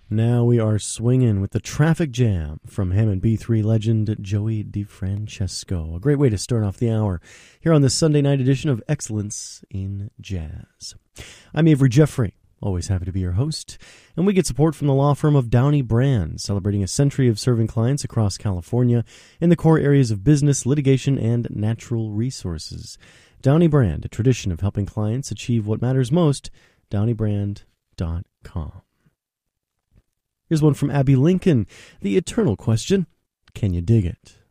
Now we are swinging with the Traffic Jam from Hammond B3 legend Joey DeFrancesco. A great way to start off the hour here on this Sunday night edition of Excellence in Jazz. I'm Avery Jeffrey, always happy to be your host, and we get support from the law firm of Downey Brand, celebrating a century of serving clients across California in the core areas of business, litigation, and natural resources. Downey Brand, a tradition of helping clients achieve what matters most, downeybrand.com. Here's one from Abby Lincoln, The Eternal Question, Can You Dig It?